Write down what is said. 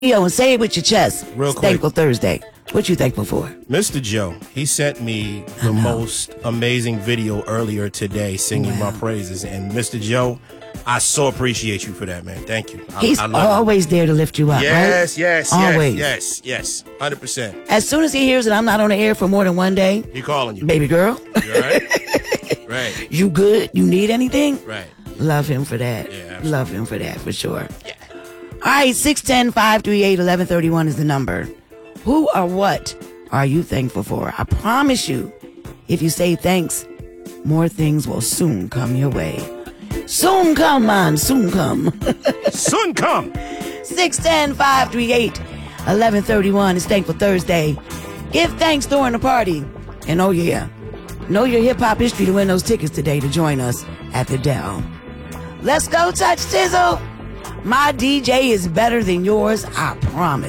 Yo, and say it with your chest. Real It's quick. Thankful Thursday. What you thankful for? Mr. Joe, he sent me the most amazing video earlier today singing my praises. And Mr. Joe, I so appreciate you for that, man. Thank you. He's I love always there to lift you up, you. Yes, right? yes, Always. yes. 100%. As soon as he hears that I'm not on the air for more than one day, He calling you. baby girl, You all right? Right, you good? You need anything? right. Love him for that. Yeah, absolutely. Love him for that, for sure. Yeah. All right, 610-538-1131 is the number. Who or what are you thankful for? I promise you, if you say thanks, more things will soon come your way. Soon come, man, soon come. Soon come. 610-538-1131 is Thankful Thursday. Give thanks during the party. And oh yeah, know your hip-hop history to win those tickets today to join us at the Dell. Let's go, Touch Tizzle. My DJ is better than yours, I promise.